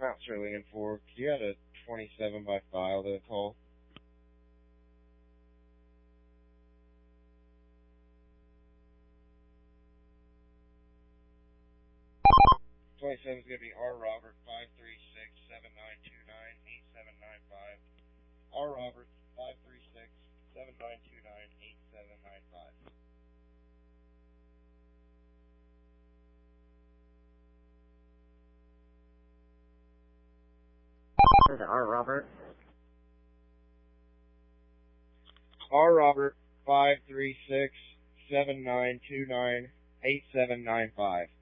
Mount Sterling and Fork. You had a 27 by file to call. 27 is going to be R. Robert 536-7929-8795. R. Robert 536-7929-8795. This is R. Robert. R. Robert 536-7929-8795.